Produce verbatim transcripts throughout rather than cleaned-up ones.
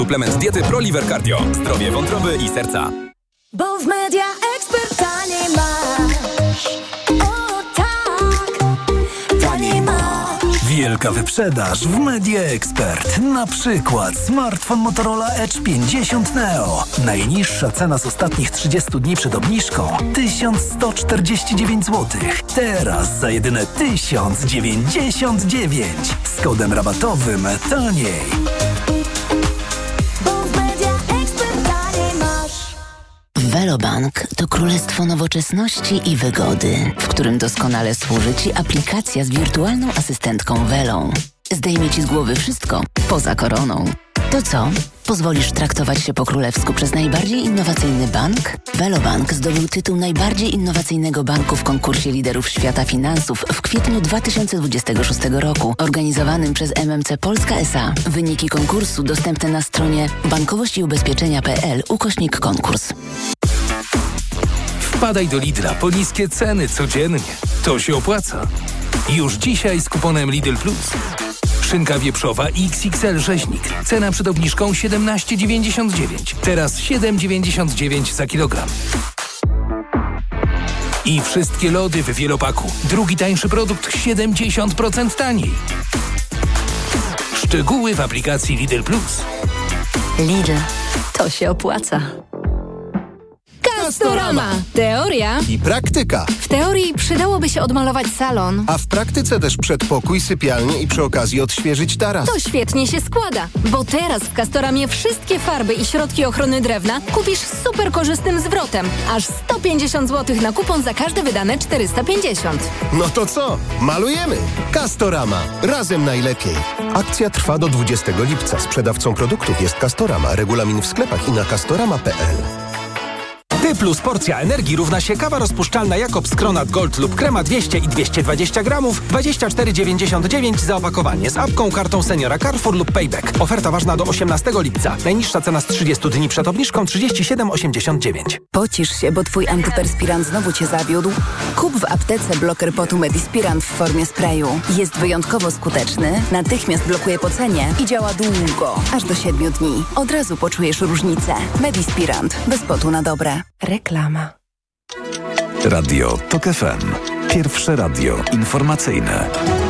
Suplement diety ProLiver Cardio. Zdrowie wątroby i serca. Bo w Media Expert taniej masz. O tak, taniej masz. Wielka wyprzedaż w Media Expert. Na przykład smartfon Motorola Edge pięćdziesiąt Neo. Najniższa cena z ostatnich trzydziestu dni przed obniżką tysiąc sto czterdzieści dziewięć złotych. Teraz za jedyne tysiąc dziewięćdziesiąt dziewięć. Z kodem rabatowym taniej. Velobank to królestwo nowoczesności i wygody, w którym doskonale służy Ci aplikacja z wirtualną asystentką Velą. Zdejmie Ci z głowy wszystko, poza koroną. To co? Pozwolisz traktować się po królewsku przez najbardziej innowacyjny bank? Velobank zdobył tytuł najbardziej innowacyjnego banku w konkursie liderów świata finansów w kwietniu dwa tysiące dwudziestego szóstego roku, organizowanym przez M M C Polska S A. Wyniki konkursu dostępne na stronie bankowościiubezpieczenia.pl ukośnik konkurs. Wpadaj do Lidla po niskie ceny codziennie. To się opłaca. Już dzisiaj z kuponem Lidl Plus. Szynka wieprzowa X X L rzeźnik. Cena przed obniżką siedemnaście dziewięćdziesiąt dziewięć. Teraz siedem dziewięćdziesiąt dziewięć za kilogram. I wszystkie lody w wielopaku. Drugi tańszy produkt siedemdziesiąt procent taniej. Szczegóły w aplikacji Lidl Plus. Lidl. To się opłaca. Castorama. Teoria i praktyka. W teorii przydałoby się odmalować salon. A w praktyce też przedpokój, sypialnię i przy okazji odświeżyć taras. To świetnie się składa, bo teraz w Castoramie wszystkie farby i środki ochrony drewna kupisz z super korzystnym zwrotem. Aż sto pięćdziesiąt złotych na kupon za każde wydane czterysta pięćdziesiąt. No to co? Malujemy! Castorama. Razem najlepiej. Akcja trwa do dwudziestego lipca. Sprzedawcą produktów jest Castorama. Regulamin w sklepach i na castorama kropka p l. Ty plus porcja energii równa się kawa rozpuszczalna Jakobs Kronat Gold lub krema dwieście i dwieście dwadzieścia gramów, dwadzieścia cztery dziewięćdziesiąt dziewięć za opakowanie z apką, kartą seniora Carrefour lub Payback. Oferta ważna do osiemnastego lipca. Najniższa cena z trzydziestu dni przed obniżką trzydzieści siedem osiemdziesiąt dziewięć. Pocisz się, bo twój antyperspirant znowu cię zawiódł? Kup w aptece bloker potu Medispirant w formie sprayu. Jest wyjątkowo skuteczny, natychmiast blokuje pocenie i działa długo, aż do siedmiu dni. Od razu poczujesz różnicę. Medispirant. Bez potu na dobre. Reklama. Radio Tok F M. Pierwsze radio informacyjne.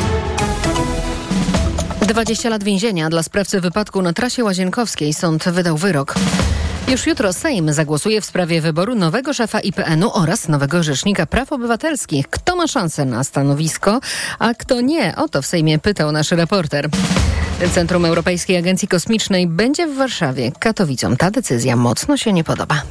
dwadzieścia lat więzienia dla sprawcy wypadku na trasie łazienkowskiej. Sąd wydał wyrok. Już jutro Sejm zagłosuje w sprawie wyboru nowego szefa I P N u oraz nowego rzecznika praw obywatelskich. Kto ma szansę na stanowisko, a kto nie? O to w Sejmie pytał nasz reporter. Centrum Europejskiej Agencji Kosmicznej będzie w Warszawie. Katowicom ta decyzja mocno się nie podoba.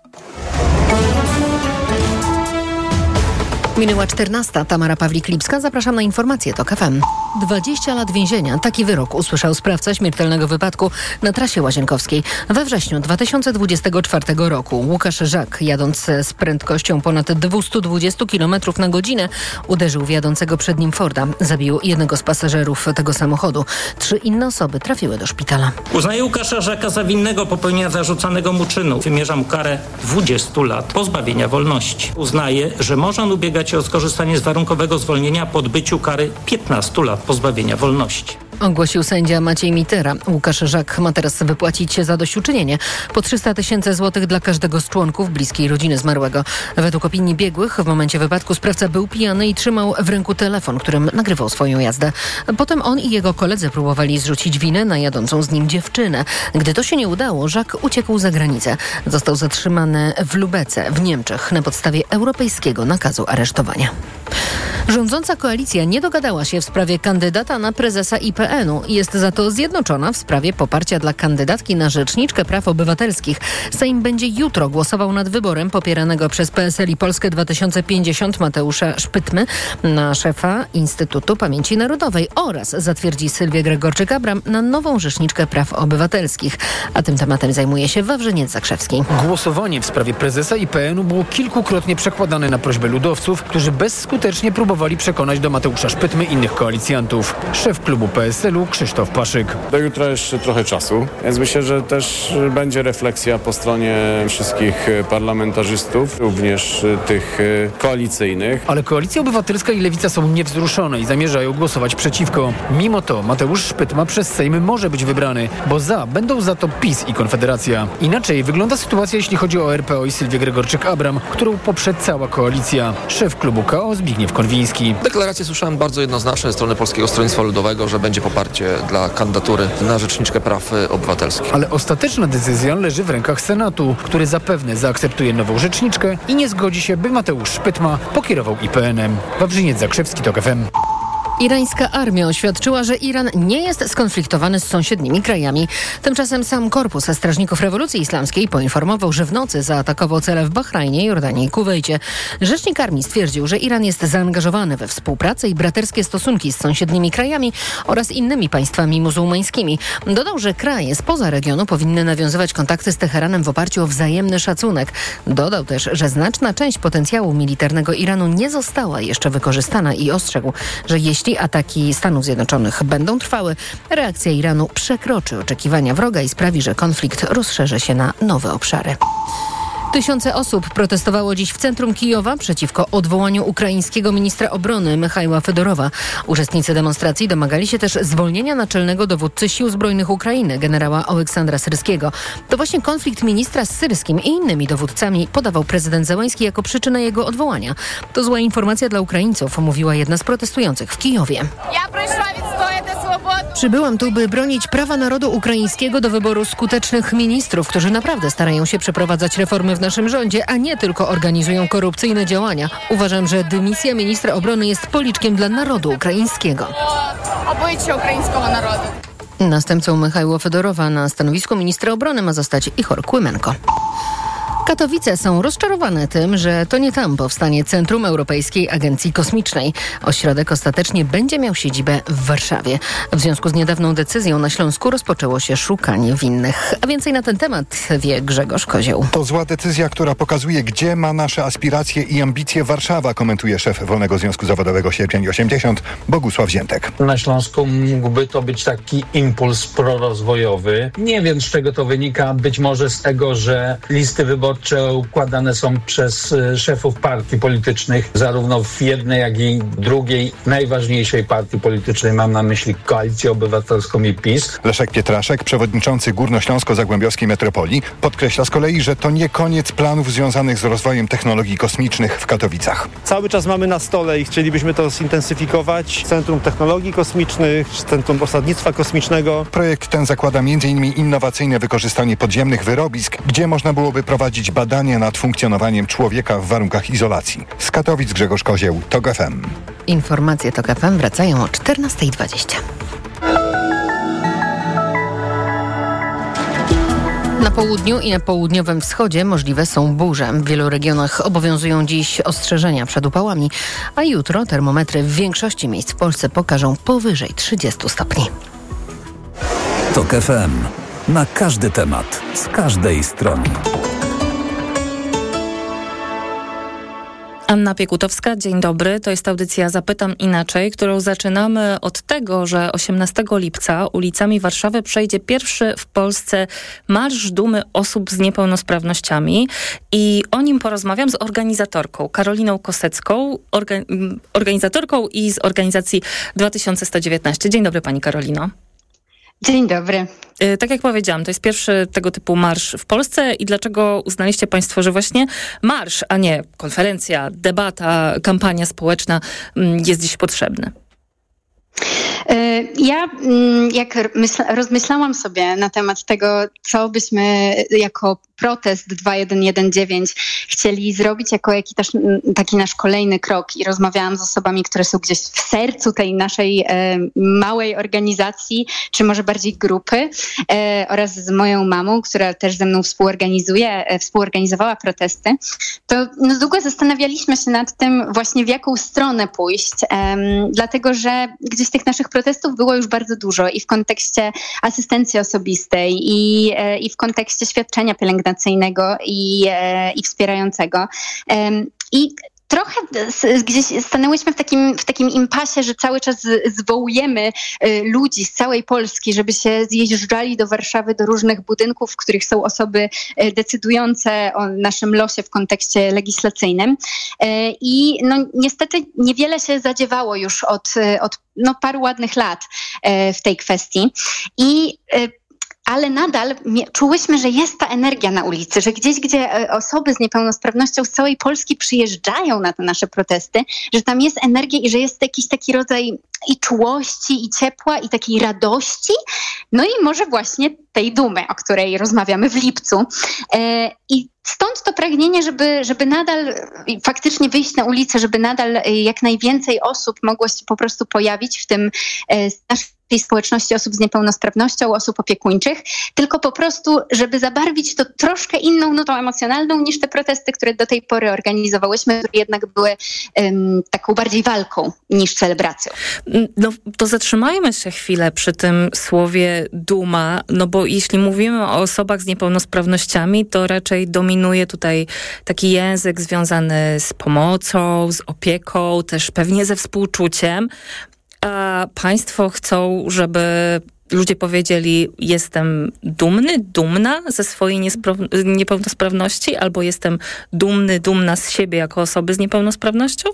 Minęła czternasta. Tamara Pawlik-Lipska. Zapraszam na informacje TOK F M. dwadzieścia lat więzienia. Taki wyrok usłyszał sprawca śmiertelnego wypadku na trasie łazienkowskiej we wrześniu dwa tysiące dwudziestego czwartego roku. Łukasz Żak, jadąc z prędkością ponad dwieście dwadzieścia kilometrów na godzinę, uderzył w jadącego przed nim Forda. Zabił jednego z pasażerów tego samochodu. Trzy inne osoby trafiły do szpitala. Uznaje Łukasza Żaka za winnego popełnienia zarzucanego mu czynu. Wymierza mu karę dwudziestu lat pozbawienia wolności. Uznaje, że może on ubiegać się o skorzystanie z warunkowego zwolnienia po odbyciu kary piętnastu lat pozbawienia wolności. Ogłosił sędzia Maciej Mitera. Łukasz Żak ma teraz wypłacić się zadośćuczynienie po trzysta tysięcy złotych dla każdego z członków bliskiej rodziny zmarłego. Według opinii biegłych w momencie wypadku sprawca był pijany i trzymał w ręku telefon, którym nagrywał swoją jazdę. Potem on i jego koledzy próbowali zrzucić winę na jadącą z nim dziewczynę. Gdy to się nie udało, Żak uciekł za granicę. Został zatrzymany w Lubece w Niemczech na podstawie europejskiego nakazu aresztowania. Rządząca koalicja nie dogadała się w sprawie kandydata na prezesa I P N u. Jest za to zjednoczona w sprawie poparcia dla kandydatki na rzeczniczkę praw obywatelskich. Sejm będzie jutro głosował nad wyborem popieranego przez P S L i Polskę dwa tysiące pięćdziesiąt Mateusza Szpytmy na szefa Instytutu Pamięci Narodowej oraz zatwierdzi Sylwię Gregorczyk-Abram na nową rzeczniczkę praw obywatelskich. A tym tematem zajmuje się Wawrzyniec Zakrzewski. Głosowanie w sprawie prezesa I P N u było kilkukrotnie przekładane na prośbę ludowców, którzy bezskutecznie próbowali przekonać do Mateusza Szpytmy innych koalicjantów. Szef klubu P S S L u Krzysztof Paszyk. Do jutra jeszcze trochę czasu, więc myślę, że też będzie refleksja po stronie wszystkich parlamentarzystów, również tych koalicyjnych. Ale Koalicja Obywatelska i Lewica są niewzruszone i zamierzają głosować przeciwko. Mimo to Mateusz Szpytma przez Sejm może być wybrany, bo za będą za to PiS i Konfederacja. Inaczej wygląda sytuacja, jeśli chodzi o R P O i Sylwię Gregorczyk-Abram, którą poprze cała koalicja. Szef klubu K O Zbigniew Konwiński. Deklarację słyszałem bardzo jednoznaczne ze strony Polskiego Stronnictwa Ludowego, że będzie poparcie dla kandydatury na rzeczniczkę praw obywatelskich. Ale ostateczna decyzja leży w rękach Senatu, który zapewne zaakceptuje nową rzeczniczkę i nie zgodzi się, by Mateusz Szpytma pokierował I P N-em. Wawrzyniec Zakrzewski, TOK F M. Irańska armia oświadczyła, że Iran nie jest skonfliktowany z sąsiednimi krajami. Tymczasem sam Korpus Strażników Rewolucji Islamskiej poinformował, że w nocy zaatakował cele w Bahrajnie, Jordanii i Kuwejcie. Rzecznik armii stwierdził, że Iran jest zaangażowany we współpracę i braterskie stosunki z sąsiednimi krajami oraz innymi państwami muzułmańskimi. Dodał, że kraje spoza regionu powinny nawiązywać kontakty z Teheranem w oparciu o wzajemny szacunek. Dodał też, że znaczna część potencjału militarnego Iranu nie została jeszcze wykorzystana i ostrzegł, że jeśli Jeśli ataki Stanów Zjednoczonych będą trwały, reakcja Iranu przekroczy oczekiwania wroga i sprawi, że konflikt rozszerzy się na nowe obszary. Tysiące osób protestowało dziś w centrum Kijowa przeciwko odwołaniu ukraińskiego ministra obrony Michajła Fedorowa. Uczestnicy demonstracji domagali się też zwolnienia naczelnego dowódcy Sił Zbrojnych Ukrainy, generała Oleksandra Syrskiego. To właśnie konflikt ministra z Syrskim i innymi dowódcami podawał prezydent Zełański jako przyczynę jego odwołania. To zła informacja dla Ukraińców, mówiła jedna z protestujących w Kijowie. Przybyłam tu, by bronić prawa narodu ukraińskiego do wyboru skutecznych ministrów, którzy naprawdę starają się przeprowadzać reformy w naszym rządzie, a nie tylko organizują korupcyjne działania. Uważam, że dymisja ministra obrony jest policzkiem dla narodu ukraińskiego. Obycie ukraińskiego narodu. Następcą Michajła Fedorowa na stanowisku ministra obrony ma zostać Ichor Kłymenko. Katowice są rozczarowane tym, że to nie tam powstanie Centrum Europejskiej Agencji Kosmicznej. Ośrodek ostatecznie będzie miał siedzibę w Warszawie. W związku z niedawną decyzją na Śląsku rozpoczęło się szukanie winnych. A więcej na ten temat wie Grzegorz Kozioł. To zła decyzja, która pokazuje, gdzie ma nasze aspiracje i ambicje Warszawa, komentuje szef Wolnego Związku Zawodowego Sierpień osiemdziesiąt, Bogusław Ziętek. Na Śląsku mógłby to być taki impuls prorozwojowy. Nie wiem, z czego to wynika. Być może z tego, że listy wyborcze układane są przez szefów partii politycznych, zarówno w jednej, jak i drugiej najważniejszej partii politycznej, mam na myśli Koalicję Obywatelską i PiS. Leszek Pietraszek, przewodniczący Górnośląsko-Zagłębiowskiej Metropolii, podkreśla z kolei, że to nie koniec planów związanych z rozwojem technologii kosmicznych w Katowicach. Cały czas mamy na stole i chcielibyśmy to zintensyfikować. Centrum Technologii Kosmicznych, Centrum Osadnictwa Kosmicznego. Projekt ten zakłada między innymi innowacyjne wykorzystanie podziemnych wyrobisk, gdzie można byłoby prowadzić badania nad funkcjonowaniem człowieka w warunkach izolacji. Z Katowic Grzegorz Kozieł, TOK F M. Informacje TOK F M wracają o czternasta dwadzieścia. Na południu i na południowym wschodzie możliwe są burze. W wielu regionach obowiązują dziś ostrzeżenia przed upałami, a jutro termometry w większości miejsc w Polsce pokażą powyżej trzydziestu stopni. TOK F M. Na każdy temat, z każdej strony. Anna Piekutowska, dzień dobry. To jest audycja Zapytam Inaczej, którą zaczynamy od tego, że osiemnastego lipca ulicami Warszawy przejdzie pierwszy w Polsce Marsz Dumy Osób z Niepełnosprawnościami i o nim porozmawiam z organizatorką Karoliną Kosecką, orga- organizatorką i z organizacji dwa tysiące sto dziewiętnaście. Dzień dobry pani Karolino. Dzień dobry. Tak jak powiedziałam, to jest pierwszy tego typu marsz w Polsce i dlaczego uznaliście państwo, że właśnie marsz, a nie konferencja, debata, kampania społeczna jest dziś potrzebny? Ja jak rozmyślałam sobie na temat tego, co byśmy jako protest dwa jeden jeden dziewięć chcieli zrobić jako jaki też, taki nasz kolejny krok i rozmawiałam z osobami, które są gdzieś w sercu tej naszej e, małej organizacji, czy może bardziej grupy e, oraz z moją mamą, która też ze mną współorganizuje, e, współorganizowała protesty, to no, długo zastanawialiśmy się nad tym właśnie w jaką stronę pójść, e, dlatego że gdzieś tych naszych protestów było już bardzo dużo i w kontekście asystencji osobistej i, e, i w kontekście świadczenia pielęgnacyjnego i, e, i wspierającego. E, I trochę gdzieś stanęłyśmy w takim, w takim impasie, że cały czas zwołujemy ludzi z całej Polski, żeby się zjeżdżali do Warszawy, do różnych budynków, w których są osoby decydujące o naszym losie w kontekście legislacyjnym. I no niestety niewiele się zadziewało już od, od no, paru ładnych lat w tej kwestii. I ale nadal czułyśmy, że jest ta energia na ulicy, że gdzieś, gdzie osoby z niepełnosprawnością z całej Polski przyjeżdżają na te nasze protesty, że tam jest energia i że jest jakiś taki rodzaj i czułości, i ciepła, i takiej radości, no i może właśnie tej dumy, o której rozmawiamy w lipcu. I stąd to pragnienie, żeby, żeby nadal faktycznie wyjść na ulicę, żeby nadal jak najwięcej osób mogło się po prostu pojawić w tym naszej społeczności osób z niepełnosprawnością, osób opiekuńczych, tylko po prostu, żeby zabarwić to troszkę inną nutą emocjonalną niż te protesty, które do tej pory organizowałyśmy, które jednak były um, taką bardziej walką niż celebracją. No to zatrzymajmy się chwilę przy tym słowie duma, no bo jeśli mówimy o osobach z niepełnosprawnościami, to raczej dominuje tutaj taki język związany z pomocą, z opieką, też pewnie ze współczuciem. A państwo chcą, żeby ludzie powiedzieli, jestem dumny, dumna ze swojej niespra- niepełnosprawności, albo jestem dumny, dumna z siebie jako osoby z niepełnosprawnością?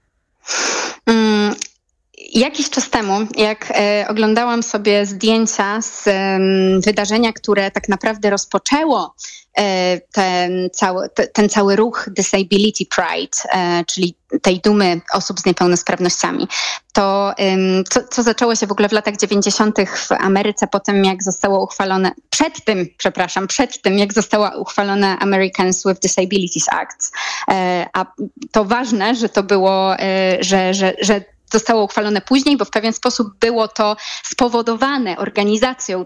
Mm. Jakiś czas temu, jak e, oglądałam sobie zdjęcia z e, wydarzenia, które tak naprawdę rozpoczęło e, ten, cały, te, ten cały ruch Disability Pride, e, czyli tej dumy osób z niepełnosprawnościami, to e, co, co zaczęło się w ogóle w latach dziewięćdziesiątych w Ameryce, potem jak zostało uchwalone, przed tym, przepraszam, przed tym jak została uchwalona Americans with Disabilities Act, e, a to ważne, że to było, e, że, że, że zostało uchwalone później, bo w pewien sposób było to spowodowane organizacją